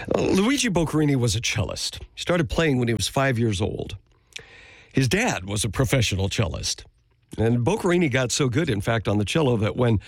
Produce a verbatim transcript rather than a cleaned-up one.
Uh, Luigi Boccherini was a cellist. He started playing when he was five years old. His dad was a professional cellist. And Boccherini got so good, in fact, on the cello that when